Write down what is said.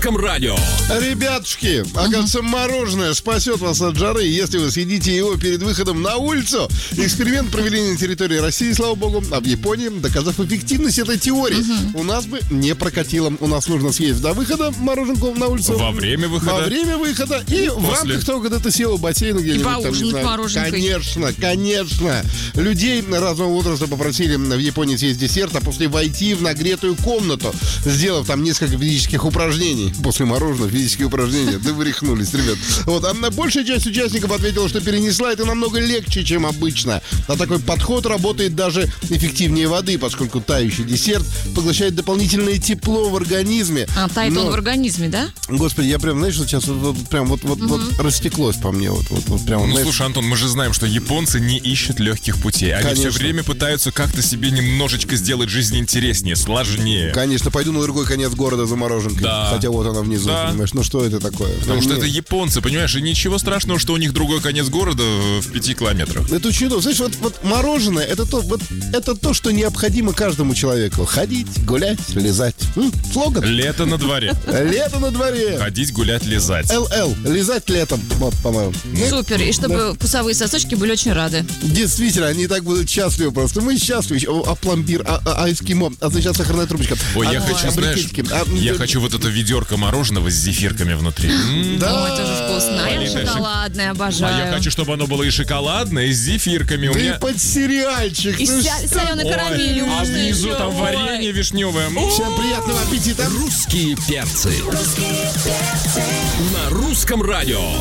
русском радио. Ребятушки, оказывается, мороженое спасет вас от жары, если вы съедите его перед выходом на улицу. Эксперимент провели на территории России, слава богу, а в Японии, доказав эффективность этой теории. У нас бы не прокатило. У нас нужно съесть до выхода мороженку на улицу. Во время выхода. Во время выхода. И в рамках того, когда ты сел в бассейн где-нибудь. И поужинать мороженкой. Конечно. Людей разного возраста попросили в Японии съесть десерт, а после войти в нагретую комнату, сделав там несколько физических упражнений. После мороженого физические упражнения. Да вы рехнулись, ребят. Вот. А большая часть участников ответила, что перенесла это намного легче, чем обычно. А такой подход работает даже эффективнее воды, поскольку тающий десерт поглощает дополнительное тепло в организме. А тает он в организме, да? Господи, я прям, знаешь, сейчас вот растеклось по мне. Вот прям, Ну, знаешь, слушай, Антон, мы же знаем, что японцы не ищут легких путей. Они Конечно. все время пытаются как-то себе немножечко сделать жизнь интереснее, сложнее. Конечно, пойду на другой конец города за мороженкой. Да. Хотя вот она внизу, Да. понимаешь, ну что это такое? Потому что Нет. это японцы, понимаешь, и ничего страшного, что у них другой конец города в 5 километрах. Это очень удобно. Знаешь, вот мороженое, это то, что необходимо каждому человеку. Ходить, гулять, лизать. Слоган. Лето на дворе. Лето на дворе. Ходить, гулять, лизать. ЛЛ. Лизать летом. Вот, по-моему. Супер. И чтобы вкусовые сосочки были очень рады. Действительно, они и так будут счастливы просто. Мы счастливы. А пломбир, а эскимо, а сейчас сахарная трубочка. Ой, я а хочу, знаешь, брикетики. я хочу вот это ведерко мороженого с зефирками внутри. Да. Ой, тоже вкусно. А я Полезное. шоколадное А обожаю. я хочу, чтобы оно было и шоколадное, и с зефирками. У Ты меня... под сериальчик. И Ну соленой что? карамелью. А можно внизу еще. там Ой. варенье вишневое. Всем приятного аппетита. Русские перцы. На русском радио.